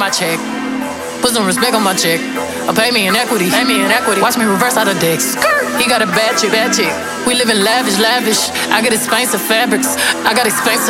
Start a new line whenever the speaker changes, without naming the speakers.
my check. Put some respect on my check. Pay me in equity, pay me in equity. Watch me reverse out of dicks. He got a bad chick, bad chick. We live in lavish, lavish. I got expensive fabrics, I got expensive